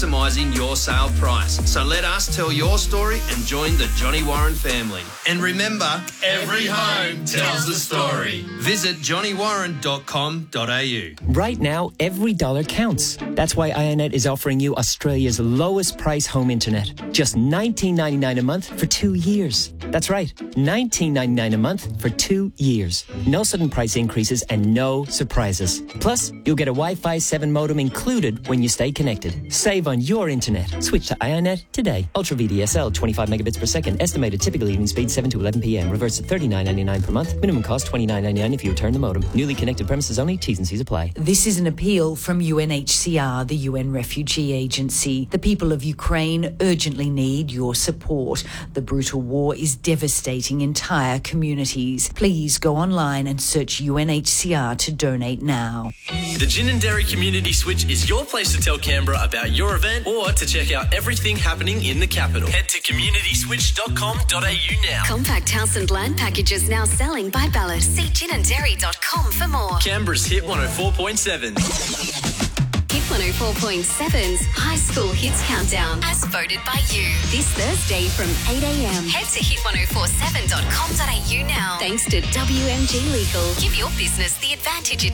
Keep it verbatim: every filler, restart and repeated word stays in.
maximising your sale price. So let us tell your story and join the Johnny Warren family. And remember, every home tells a story. Visit johnny warren dot com dot a u. Right now, every dollar counts. That's why IONET is offering you Australia's lowest price home internet. Just nineteen ninety-nine a month for two years. That's right, nineteen ninety-nine a month for two years. No sudden price increases and no surprises. Plus, you'll get a Wi-Fi seven modem included when you stay connected. Save on your internet. Switch to IONET today. Ultra V D S L, twenty-five megabits per second. Estimated typical evening speed seven to eleven p m. Reverse to thirty-nine ninety-nine per month. Minimum cost twenty-nine ninety-nine if you return the modem. Newly connected premises only. T's and C's apply. This is an appeal from U N H C R, the U N Refugee Agency. The people of Ukraine urgently need your support. The brutal war is devastating entire communities. Please go online and search U N H C R to donate now. The Gin and Dairy Community Switch is your place to tell Canberra about your event or to check out everything happening in the capital. Head to community switch dot com dot a u now. Compact house and land packages now selling by ballot. See gin and dairy dot com for more. Canberra's Hit one oh four point seven. Hit one oh four point seven's High School Hits Countdown, as voted by you. This Thursday from eight a m. Head to hit ten forty-seven dot com dot a u now. Thanks to W M G Legal. Give your business the advantage it